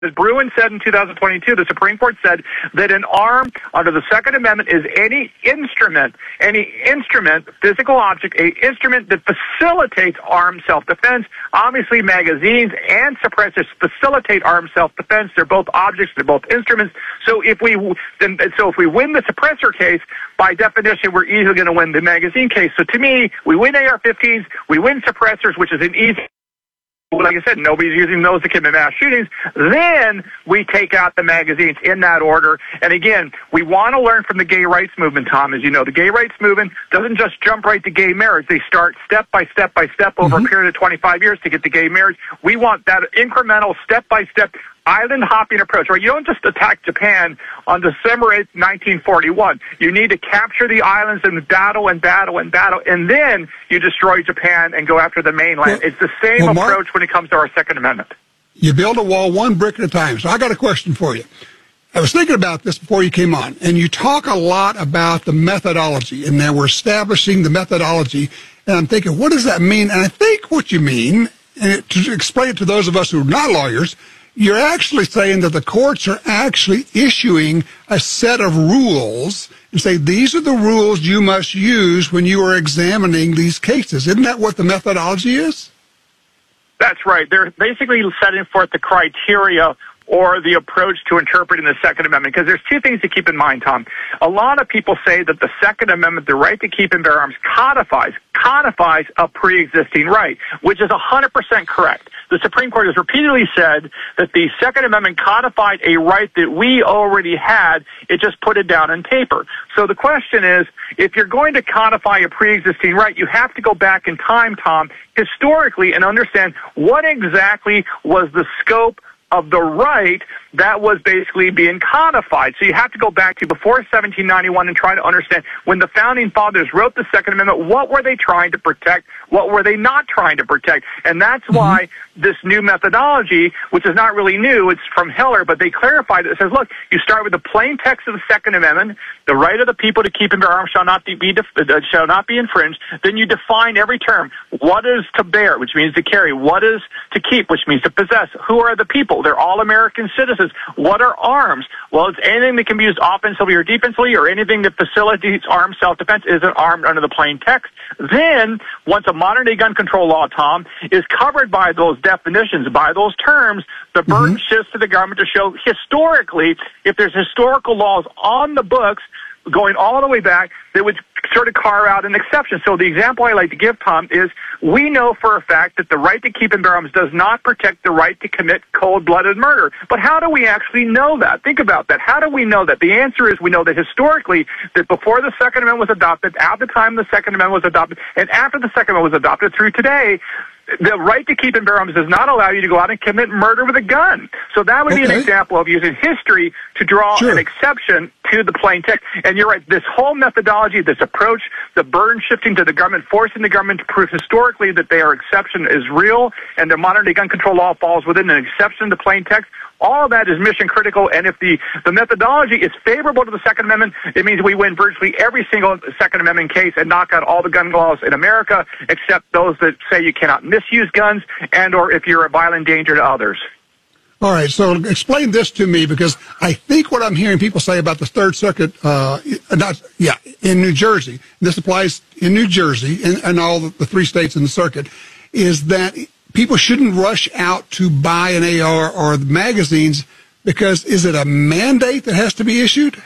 As Bruin said in 2022, the Supreme Court said that an arm under the Second Amendment is any instrument, physical object, an instrument that facilitates armed self-defense. Obviously, magazines and suppressors facilitate armed self-defense. They're both objects. They're both instruments. So if we win the suppressor case, by definition, we're easily going to win the magazine case. So to me, we win AR-15s, we win suppressors, which is an easy. Like I said, nobody's using those to commit mass shootings. Then we take out the magazines in that order. And again, we want to learn from the gay rights movement, Tom. As you know, the gay rights movement doesn't just jump right to gay marriage. They start step by step by step over a period of 25 years to get to gay marriage. We want that incremental, step by step, island hopping approach, right? You don't just attack Japan on December 8th, 1941. You need to capture the islands and battle, and then you destroy Japan and go after the mainland. It's the same approach when it comes to our Second Amendment. You build a wall one brick at a time. So I got a question for you. I was thinking about this before you came on, and you talk a lot about the methodology, and now we're establishing the methodology, and I'm thinking, what does that mean? And I think what you mean, and to explain it to those of us who are not lawyers, you're actually saying that the courts are actually issuing a set of rules and say, these are the rules you must use when you are examining these cases. Isn't that what the methodology is? That's right. They're basically setting forth the criteria or the approach to interpreting the Second Amendment, because there's two things to keep in mind, Tom. A lot of people say that the Second Amendment, the right to keep and bear arms, codifies a pre-existing right, which is 100% correct. The Supreme Court has repeatedly said that the Second Amendment codified a right that we already had. It just put it down on paper. So the question is, if you're going to codify a pre-existing right, you have to go back in time, Tom, historically, and understand what exactly was the scope of the right that was basically being codified. So you have to go back to before 1791 and try to understand when the Founding Fathers wrote the Second Amendment, what were they trying to protect? What were they not trying to protect? And that's why this new methodology, which is not really new, it's from Heller, but they clarified it. It says, look, you start with the plain text of the Second Amendment, the right of the people to keep and bear arms shall not be infringed. Then you define every term. What is to bear, which means to carry? What is to keep, which means to possess? Who are the people? They're all American citizens. What are arms? Well, it's anything that can be used offensively or defensively, or anything that facilitates armed self-defense isn't armed under the plain text. Then, once a modern-day gun control law, Tom, is covered by those definitions, by those terms, the burden shifts to the government to show historically, if there's historical laws on the books going all the way back, that would sort of carve out an exception. So the example I like to give, Tom, is we know for a fact that the right to keep and bear arms does not protect the right to commit cold-blooded murder. But how do we actually know that? Think about that. How do we know that? The answer is we know that historically, that before the Second Amendment was adopted, at the time the Second Amendment was adopted, and after the Second Amendment was adopted through today, the right to keep and bear arms does not allow you to go out and commit murder with a gun. So that would be an example of using history to draw an exception to the plain text. And you're right, this whole methodology, this approach, the burden shifting to the government, forcing the government to prove historically that their exception is real and the modern-day gun control law falls within an exception to plain text, all of that is mission critical. And if the methodology is favorable to the Second Amendment, it means we win virtually every single Second Amendment case and knock out all the gun laws in America, except those that say you cannot misuse guns and or if you're a violent danger to others. All right, so explain this to me, because I think what I'm hearing people say about the Third Circuit, in New Jersey, this applies in New Jersey and all the three states in the circuit, is that people shouldn't rush out to buy an AR or the magazines because is it a mandate that has to be issued?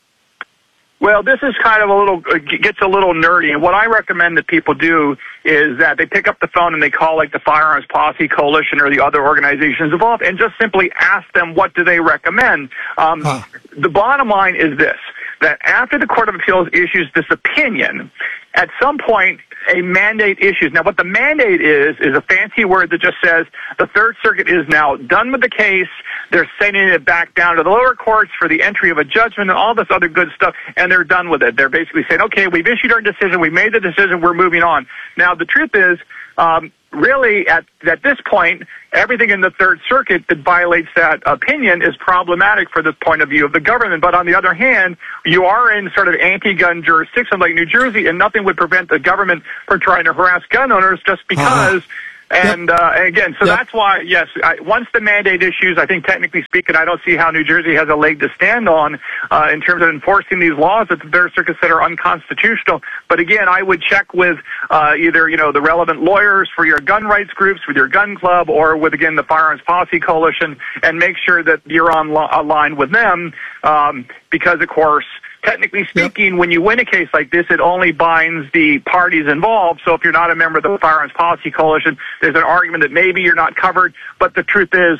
Well, this is kind of gets a little nerdy, and what I recommend that people do is that they pick up the phone and they call like the Firearms Policy Coalition or the other organizations involved and just simply ask them what do they recommend. The bottom line is this, that after the Court of Appeals issues this opinion, at some point a mandate issues. Now, what the mandate is a fancy word that just says the Third Circuit is now done with the case. They're sending it back down to the lower courts for the entry of a judgment and all this other good stuff, and they're done with it. They're basically saying, okay, we've issued our decision, we made the decision, we're moving on. Now, the truth is, really, at this point, everything in the Third Circuit that violates that opinion is problematic for the point of view of the government. But on the other hand, you are in sort of anti-gun jurisdiction like New Jersey, and nothing would prevent the government from trying to harass gun owners just because And again, so that's why, yes, once the mandate issues, I think technically speaking, I don't see how New Jersey has a leg to stand on in terms of enforcing these laws that the Third Circuit said are unconstitutional. But again, I would check with either, the relevant lawyers for your gun rights groups, with your gun club, or with, again, the Firearms Policy Coalition, and make sure that you're aligned with them because, of course, technically speaking, when you win a case like this, it only binds the parties involved. So if you're not a member of the Firearms Policy Coalition, there's an argument that maybe you're not covered. But the truth is,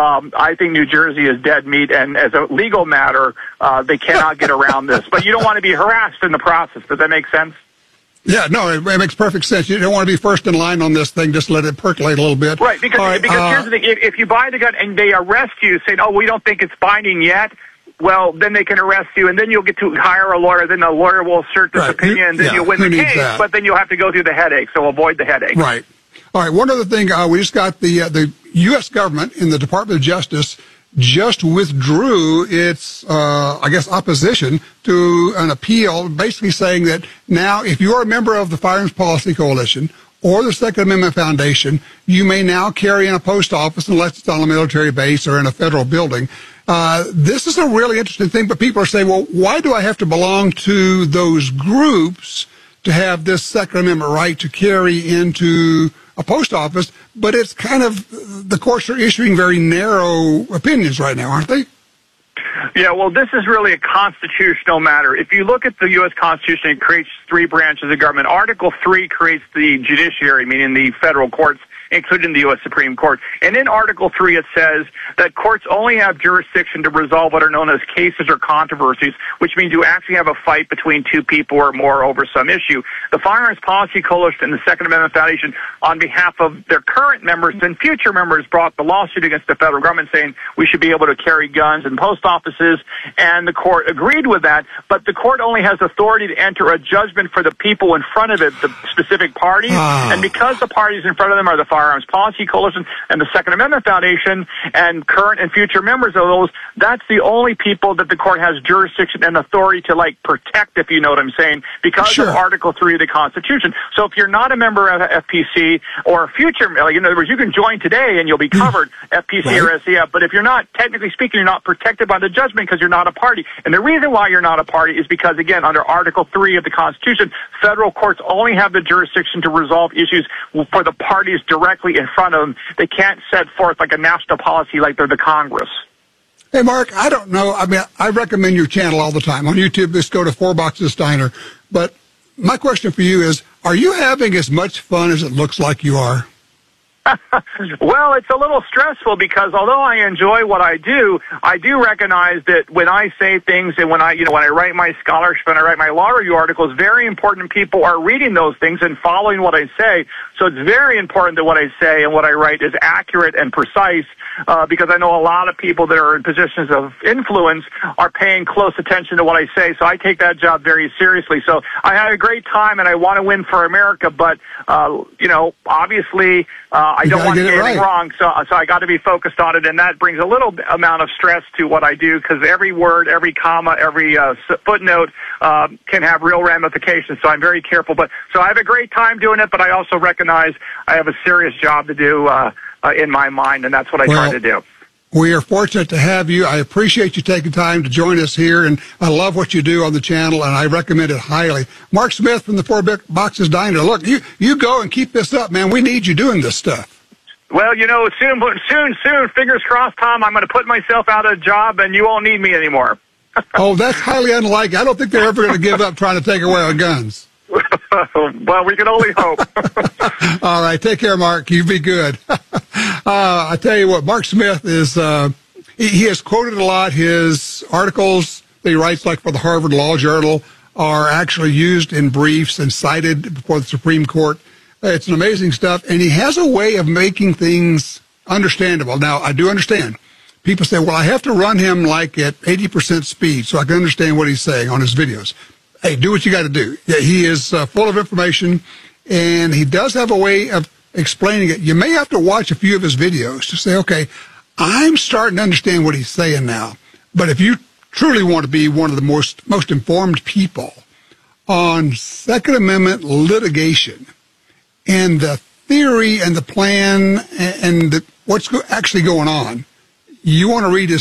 I think New Jersey is dead meat, and as a legal matter, they cannot get around this. But you don't want to be harassed in the process. Does that make sense? Yeah, no, it makes perfect sense. You don't want to be first in line on this thing. Just let it percolate a little bit. Right, because here's the thing. If you buy the gun and they arrest you saying, oh, we don't think it's binding yet, well, then they can arrest you, and then you'll get to hire a lawyer. Then the lawyer will assert this opinion, and then you'll win the case. But then you'll have to go through the headache, so avoid the headache. Right. All right, one other thing. We just got the U.S. government in the Department of Justice just withdrew its, opposition to an appeal, basically saying that now if you are a member of the Firearms Policy Coalition or the Second Amendment Foundation, you may now carry in a post office unless it's on a military base or in a federal building. This is a really interesting thing, but people are saying, well, why do I have to belong to those groups to have this Second Amendment right to carry into a post office? But it's kind of, the courts are issuing very narrow opinions right now, aren't they? Yeah, well, this is really a constitutional matter. If you look at the U.S. Constitution, it creates three branches of government. Article 3 creates the judiciary, meaning the federal courts, including the U.S. Supreme Court. And in Article 3, it says that courts only have jurisdiction to resolve what are known as cases or controversies, which means you actually have a fight between two people or more over some issue. The Firearms Policy Coalition and the Second Amendment Foundation, on behalf of their current members and future members, brought the lawsuit against the federal government saying we should be able to carry guns in post offices, and the court agreed with that, but the court only has authority to enter a judgment for the people in front of it, the specific parties, and because the parties in front of them are the Firearms Policy Coalition and the Second Amendment Foundation and current and future members of those, that's the only people that the court has jurisdiction and authority to, protect, if you know what I'm saying, because of Article 3 of the Constitution. So if you're not a member of FPC or a future, in other words, you can join today and you'll be covered, FPC or SCF, but if you're not, technically speaking, you're not protected by the judgment because you're not a party. And the reason why you're not a party is because, again, under Article 3 of the Constitution, federal courts only have the jurisdiction to resolve issues for the parties directly in front of them. They can't set forth like a national policy like they're the Congress. Hey, Mark, I don't know. I mean, I recommend your channel all the time. On YouTube, just go to 4 Boxes Diner. But my question for you is, are you having as much fun as it looks like you are? Well, it's a little stressful because although I enjoy what I do recognize that when I say things and when I write my scholarship and I write my law review articles, very important people are reading those things and following what I say. So it's very important that what I say and what I write is accurate and precise because I know a lot of people that are in positions of influence are paying close attention to what I say. So I take that job very seriously. So I had a great time and I want to win for America, but, obviously, I don't want to get anything wrong, so I got to be focused on it, and that brings a little amount of stress to what I do because every word, every comma, every footnote can have real ramifications. So I'm very careful. So I have a great time doing it, but I also recognize I have a serious job to do in my mind, and that's what I try to do. We are fortunate to have you. I appreciate you taking time to join us here, and I love what you do on the channel, and I recommend it highly. Mark Smith from the 4 Boxes Diner. Look, you go and keep this up, man. We need you doing this stuff. Well, soon, fingers crossed, Tom, I'm going to put myself out of a job, and you won't need me anymore. Oh, that's highly unlikely. I don't think they're ever going to give up trying to take away our guns. Well, we can only hope. All right. Take care, Mark. You be good. I tell you what, Mark Smith is, he has quoted a lot. His articles that he writes, like for the Harvard Law Journal, are actually used in briefs and cited before the Supreme Court. It's an amazing stuff. And he has a way of making things understandable. Now, I do understand. People say, well, I have to run him like at 80% speed so I can understand what he's saying on his videos. Hey, do what you got to do. Yeah, he is full of information, and he does have a way of explaining it. You may have to watch a few of his videos to say, okay, I'm starting to understand what he's saying now. But if you truly want to be one of the most informed people on Second Amendment litigation and the theory and the plan and what's actually going on, you want to read his